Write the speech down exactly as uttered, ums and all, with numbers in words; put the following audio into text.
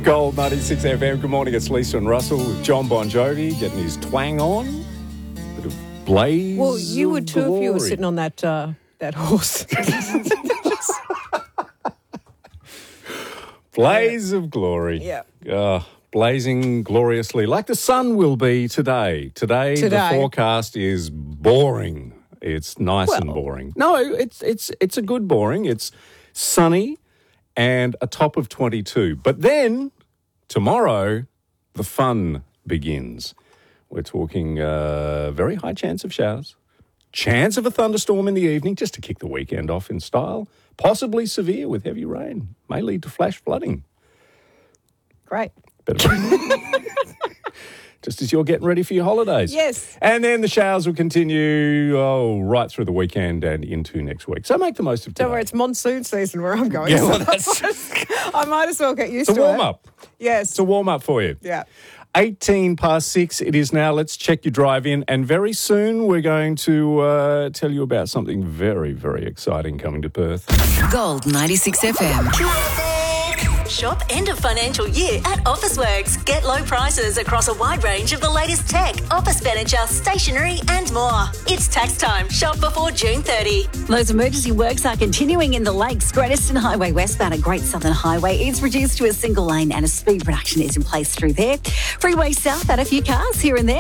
Gold ninety-six F M. Good morning, it's Lisa and Russell with John Bon Jovi getting his twang on. Bit of blaze. Well, you of would too glory. if you were sitting on that uh, that horse. Blaze of glory. Yeah. Uh, blazing gloriously like the sun will be today. Today, Today. the forecast is boring. It's nice Well- and boring. No, it's it's it's a good boring. It's sunny and a top of twenty-two. But then tomorrow, the fun begins. We're talking uh, very high chance of showers, chance of a thunderstorm in the evening just to kick the weekend off in style, possibly severe with heavy rain, may lead to flash flooding. Great. Better just as you're getting ready for your holidays. Yes. And then the showers will continue oh, right through the weekend and into next week. So make the most of today. Don't worry, it's monsoon season where I'm going. Yeah, so well, that's I might as well get used it's a to it. warm-up. Yes. It's a warm-up for you. Yeah. eighteen past six it is now. Let's check your drive in. And very soon we're going to uh, tell you about something very, very exciting coming to Perth. Gold ninety-six F M. Shop end of financial year at Officeworks. Get low prices across a wide range of the latest tech, office furniture, stationery and more. It's tax time. Shop before June thirtieth. Those emergency works are continuing in the Lakes. Great Eastern Highway westbound at Great Southern Highway is reduced to a single lane and a speed reduction is in place through there. Freeway south, had a few cars here and there.